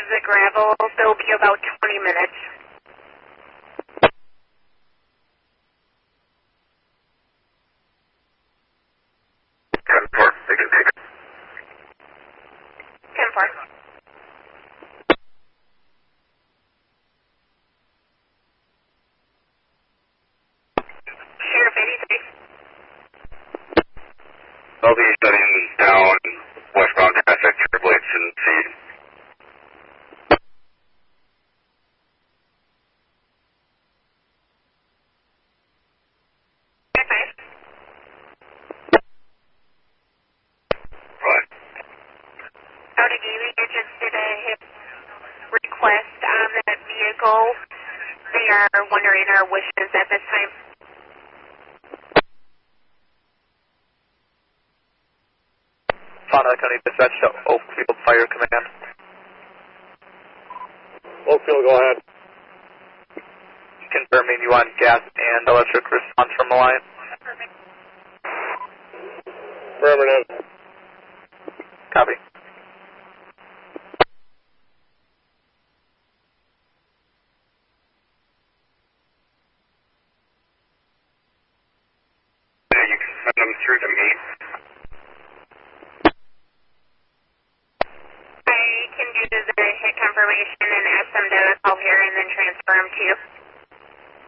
the gravel. They'll be about 20 minutes. They can take it. 10-4. Sheriff 86. They'll be shutting down westbound traffic, Triple H and C. Right. Howdy, Davey. I just did a hip request on that vehicle. They are wondering our wishes at this time. Fauquier County Dispatch to Oakfield Fire Command. Oakfield, go ahead. Confirming you want gas and electric response from Alliance. Affirmative. Copy. You can send them through to me. I can do the hit confirmation and ask them to call here and then transfer them to you.